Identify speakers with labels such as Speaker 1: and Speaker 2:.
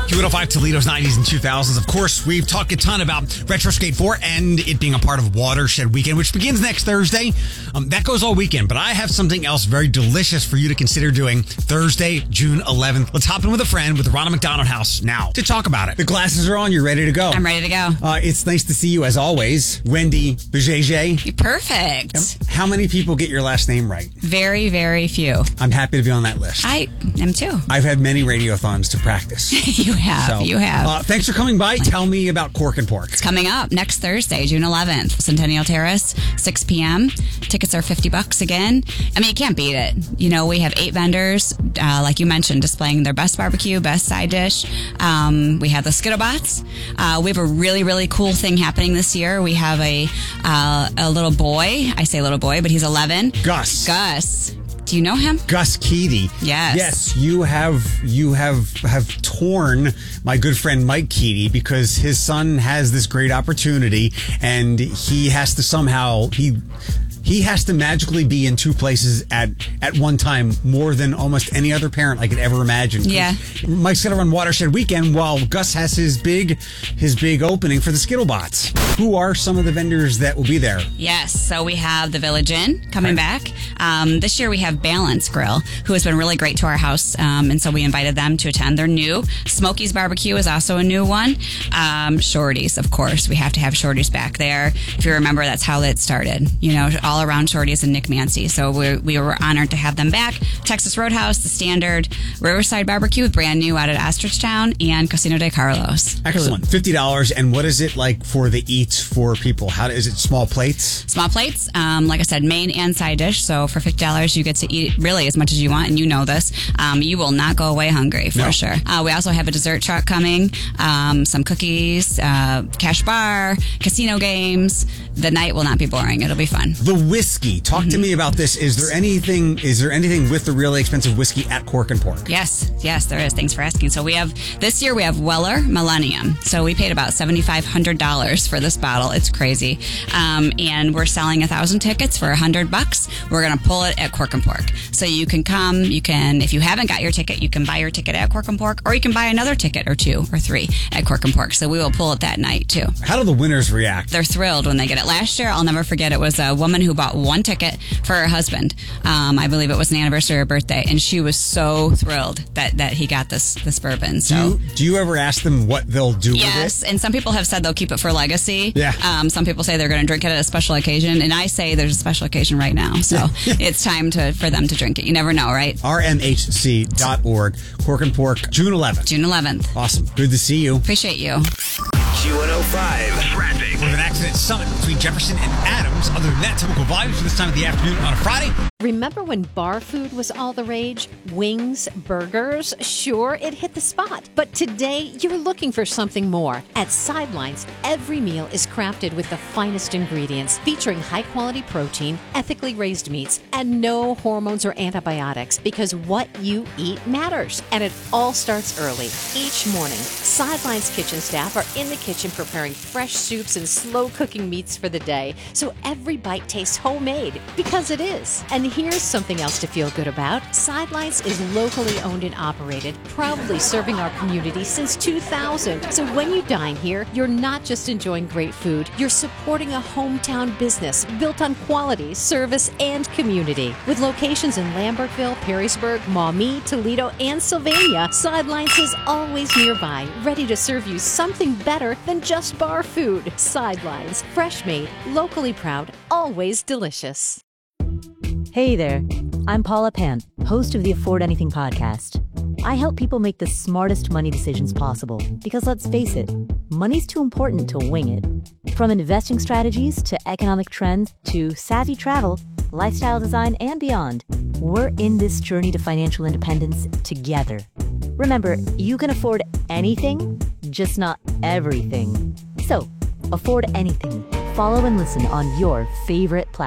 Speaker 1: Q105 Toledo's 90s and 2000s. Of course, we've talked a ton about Retro Skate 4 and it being a part of Watershed Weekend, which begins next Thursday. That goes all weekend, but I have something else very delicious for you to consider doing Thursday, June 11th. Let's hop in with a friend with the Ronald McDonald House now to talk about it. The glasses are on. You're ready to go.
Speaker 2: I'm ready to go.
Speaker 1: It's nice to see you as always, Wendy Bejeje.
Speaker 2: You're perfect.
Speaker 1: How many people get your last name right?
Speaker 2: Very, very few.
Speaker 1: I'm happy to be on that list.
Speaker 2: I am too.
Speaker 1: I've had many radiothons to practice.
Speaker 2: You have. You have.
Speaker 1: Thanks for coming by. Tell me about Cork and Pork.
Speaker 2: It's coming up next Thursday, June 11th, Centennial Terrace, 6 p.m. Tickets are $50 again. I mean, you can't beat it. You know, we have 8 vendors, like you mentioned, displaying their best barbecue, best side dish. We have the Skittlebots. We have a really, really cool thing happening this year. We have a little boy. I say little boy, but he's 11.
Speaker 1: Gus.
Speaker 2: Do you know him?
Speaker 1: Gus Keedy.
Speaker 2: Yes.
Speaker 1: Yes, you have torn my good friend Mike Keedy because his son has this great opportunity and he has to somehow he has to magically be in 2 places at one time more than almost any other parent I could ever imagine.
Speaker 2: Yeah.
Speaker 1: Mike's going to run Watershed Weekend while Gus has his big opening for the Skittlebots. Who are some of the vendors that will be there?
Speaker 2: Yes. So we have the Village Inn coming back. This year we have Balance Grill, who has been really great to our house. And so we invited them to attend. They're new. Smokey's Barbecue is also a new one. Shorty's, of course. We have to have Shorty's back there. If you remember, that's how it started. You know, all around Shorty's and Nick Mancy. So we were honored to have them back. Texas Roadhouse, The Standard, Riverside Barbecue, brand new out at Ostrichtown, and Casino de Carlos.
Speaker 1: Excellent. $50. And what is it like for the eats for people? Is it small plates?
Speaker 2: Small plates. Like I said, main and side dish. So for $50, you get to eat really as much as you want, and you know this. You will not go away hungry for sure. We also have a dessert truck coming, some cookies, cash bar, casino games. The night will not be boring. It'll be fun.
Speaker 1: The whiskey. Talk to me about this. Is there anything with the really expensive whiskey at Cork and Pork?
Speaker 2: Yes, there is. Thanks for asking. So this year we have Weller Millennium. So we paid about $7,500 for this bottle. It's crazy. And we're selling 1,000 tickets for $100. We're going to pull it at Cork and Pork. So you can come, if you haven't got your ticket, you can buy your ticket at Cork and Pork, or you can buy another ticket or 2 or 3 at Cork and Pork. So we will pull it that night too.
Speaker 1: How do the winners react?
Speaker 2: They're thrilled when they get it. Last year, I'll never forget, it was a woman who bought 1 ticket for her husband. I believe it was an anniversary or birthday, and she was so thrilled that he got this bourbon. So,
Speaker 1: do you ever ask them what they'll do with it?
Speaker 2: Yes, and some people have said they'll keep it for legacy.
Speaker 1: Yeah.
Speaker 2: Some people say they're going to drink it at a special occasion, and I say there's a special occasion right now. So it's time for them to drink it. You never know, right?
Speaker 1: RMHC.org. Cork and Pork, June 11th.
Speaker 2: June 11th.
Speaker 1: Awesome. Good to see you.
Speaker 2: Appreciate you.
Speaker 3: Q105 Traffic.
Speaker 1: With an accident summit between Jefferson and Adams. Other than that, typical volumes for this time of the afternoon on a Friday.
Speaker 4: Remember when bar food was all the rage? Wings, burgers? Sure, it hit the spot. But today, you're looking for something more. At Sidelines, every meal is crafted with the finest ingredients, featuring high-quality protein, ethically raised meats, and no hormones or antibiotics, because what you eat matters. And it all starts early. Each morning, Sidelines kitchen staff are in the kitchen preparing fresh soups and slow-cooking meats for the day, so every bite tastes homemade, because it is. And here's something else to feel good about. Sidelines is locally owned and operated, proudly serving our community since 2000. So when you dine here, you're not just enjoying great food, you're supporting a hometown business built on quality, service, and community. With locations in Lambertville, Perrysburg, Maumee, Toledo, and Sylvania, Sidelines is always nearby, ready to serve you something better than just bar food. Sidelines, fresh made, locally proud, always delicious.
Speaker 5: Hey there, I'm Paula Pant, host of the Afford Anything podcast. I help people make the smartest money decisions possible because, let's face it, money's too important to wing it. From investing strategies to economic trends to savvy travel, lifestyle design, and beyond, we're in this journey to financial independence together. Remember, you can afford anything, just not everything. So, afford anything. Follow and listen on your favorite platform.